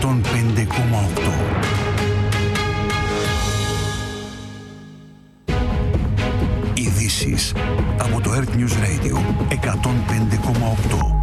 Ειδήσεις από το Earth News Radio 105,8.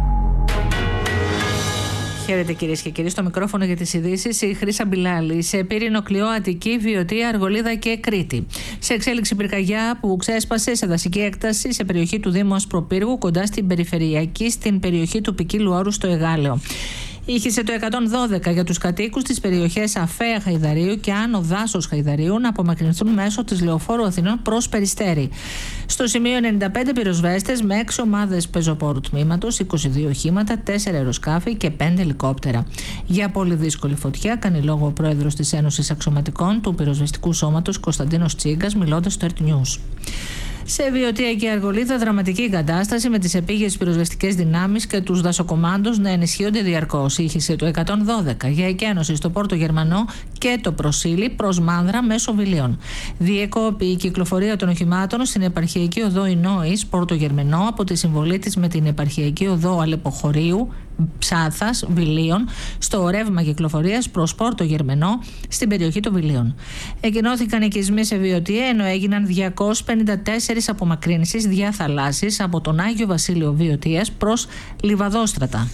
Χαίρετε κυρίες και κύριοι, στο μικρόφωνο για τις ειδήσεις η Χρύσα Μπιλάλη. Σε Πύρινο, Κλειό, Αττική, Βιωτία, Αργολίδα και Κρήτη. Σε εξέλιξη πυρκαγιά που ξέσπασε σε δασική έκταση σε περιοχή του Δήμου Ασπροπύργου, κοντά στην Περιφερειακή, στην περιοχή του Ποικίλου Όρου στο Εγάλεο. Ήχησε το 112 για τους κατοίκους της περιοχής Αφαία Χαϊδαρίου και Άνω Δάσος Χαϊδαρίου να απομακρυνθούν μέσω της Λεωφόρου Αθηνών προς Περιστέρι. Στο σημείο 95 πυροσβέστες με 6 ομάδες πεζοπόρου τμήματος, 22 οχήματα, 4 αεροσκάφη και 5 ελικόπτερα. Για πολύ δύσκολη φωτιά κάνει λόγο ο πρόεδρος της Ένωσης Αξιωματικών του Πυροσβεστικού Σώματος Κωνσταντίνος Τσίγκας, μιλώντας στο Earth News. Σε Βιωτία και Αργολίδα, δραματική κατάσταση με τις επίγειες πυροσβεστικές δυνάμεις και τους δασοκομάντους να ενισχύονται διαρκώς. Ήχησε το 112 για εκένωση στο Πόρτο Γερμανό και το Προσίλη προς Μάνδρα μέσω Βιλίων. Διεκόπη η κυκλοφορία των οχημάτων στην επαρχιακή οδό Ινόης Πόρτο Γερμανό από τη συμβολή της με την επαρχιακή οδό Αλεποχωρίου Ψάθας Βιλίων στο ρεύμα κυκλοφορίας προς Πόρτο Γερμανό στην περιοχή των Βιλίων. Εγκαινώθηκαν οικισμοί σε Βιωτία, ενώ έγιναν 254 απομακρύνσεις διαθαλάσσης από τον Άγιο Βασίλειο Βιωτίας προς Λιβαδόστρατα.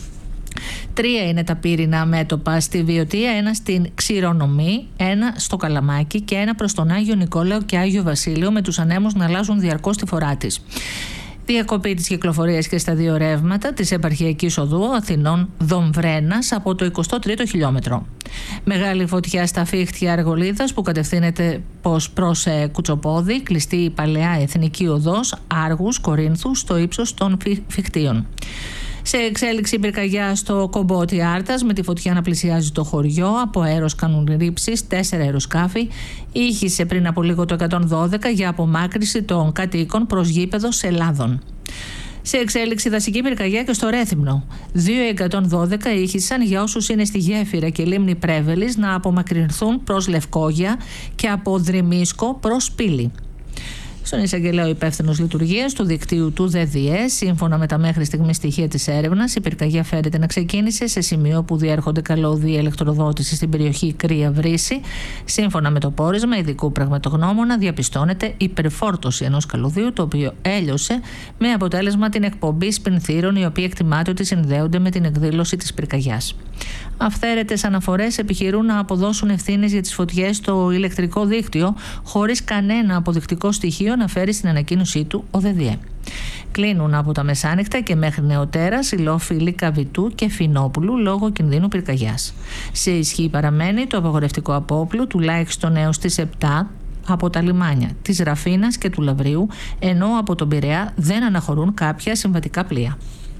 3 είναι τα πύρινα μέτωπα στη Βιωτία, 1 στην Ξηρονομή, 1 στο Καλαμάκι και 1 προς τον Άγιο Νικόλαο και Άγιο Βασίλειο, με τους ανέμους να αλλάζουν διαρκώς τη φορά της. Διακοπή της κυκλοφορίας και στα 2 ρεύματα της επαρχιακής οδού Αθηνών Δομβρένας από το 23ο χιλιόμετρο. Μεγάλη φωτιά στα Φίχτια Αργολίδας που κατευθύνεται προς Κουτσοπόδι, κλειστή η παλαιά εθνική οδός Άργους Κορίνθου στο ύψος των Φιχτίων. Σε εξέλιξη πυρκαγιά στο Κομπότι Άρτας, με τη φωτιά να πλησιάζει το χωριό, από αέρος κάνουν ρήψεις 4 αεροσκάφη. Ήχησε πριν από λίγο το 112 για απομάκρυση των κατοίκων προς γήπεδο Σελάδων. Σε εξέλιξη δασική πυρκαγιά και στο Ρέθυμνο. 2-112 ήχησαν για όσους είναι στη Γέφυρα και Λίμνη Πρέβελης να απομακρυνθούν προς Λευκόγια και από Δρυμίσκο προς Πύλη. Στον εισαγγελέα υπεύθυνος λειτουργίας του δικτύου του ΔΔΕ, σύμφωνα με τα μέχρι στιγμή στοιχεία της έρευνας, η πυρκαγιά φέρεται να ξεκίνησε σε σημείο που διέρχονται καλώδια ηλεκτροδότηση στην περιοχή Κρύα Βρύση. Σύμφωνα με το πόρισμα ειδικού πραγματογνώμονα, διαπιστώνεται υπερφόρτωση ενός καλωδίου, το οποίο έλειωσε με αποτέλεσμα την εκπομπή σπινθύρων, οι οποίοι εκτιμάται ότι συνδέονται με την εκδήλωση της πυρκαγιάς. Αυθαίρετες αναφορές επιχειρούν να αποδώσουν ευθύνες για τις φωτιές στο ηλεκτρικό δίκτυο, χωρίς κανένα αποδεικτικό στοιχείο να φέρει στην ανακοίνωσή του ο ΔΔΕ. Κλείνουν από τα μεσάνυχτα και μέχρι νεοτέρας οι λόφοι Καβιτού και Φινόπουλου λόγω κινδύνου πυρκαγιάς. Σε ισχύ παραμένει το απαγορευτικό απόπλου τουλάχιστον έως τις 7 από τα λιμάνια της Ραφίνας και του Λαβρίου, ενώ από τον Πειραιά δεν αναχωρούν κάποια συμβατικά πλοία.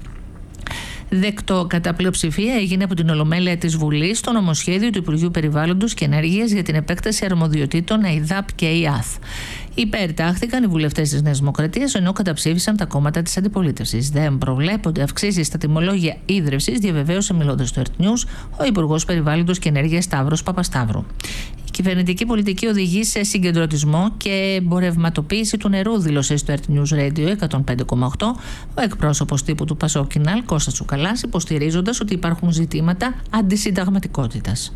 Δεκτό κατά πλειοψηφία έγινε από την Ολομέλεια της Βουλής το νομοσχέδιο του Υπουργείου Περιβάλλοντος και Ενέργειας για την επέκταση αρμοδιοτήτων ΑΙΔΑΠ και ΙΑΘ. Υπερτάχθηκαν οι βουλευτές της Νέας Δημοκρατίας, ενώ καταψήφισαν τα κόμματα της αντιπολίτευσης. Δεν προβλέπονται αυξήσεις στα τιμολόγια ίδρυυσης, διαβεβαίωσε μιλώντας στο Earth News ο Υπουργός Περιβάλλοντος και Ενέργειας Σταύρος Παπασταύρου. Η κυβερνητική πολιτική οδηγεί σε συγκεντρωτισμό και εμπορευματοποίηση του νερού, δήλωσε στο Earth News Radio 105,8 ο εκπρόσωπος τύπου του Πασόκ Κινάλ Κώστας Τσουκαλάς, υποστηρίζοντας ότι υπάρχουν ζητήματα αντισυνταγματικότητας.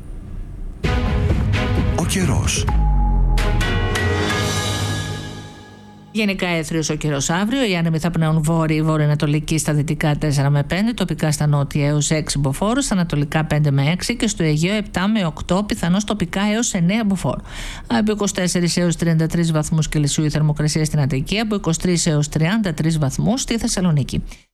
Ο καιρός. Γενικά έθριος ο καιρός αύριο. Οι άνεμοι θα πνέουν βόρειο-ανατολική στα δυτικά 4 με 5, τοπικά στα νότια έως 6 μποφόρ, στα ανατολικά 5 με 6 και στο Αιγαίο 7 με 8, πιθανώς τοπικά έως 9 μποφόρ. Από 24 έως 33 βαθμούς Κελσίου η θερμοκρασία στην Αττική, από 23 έως 33 βαθμούς στη Θεσσαλονίκη.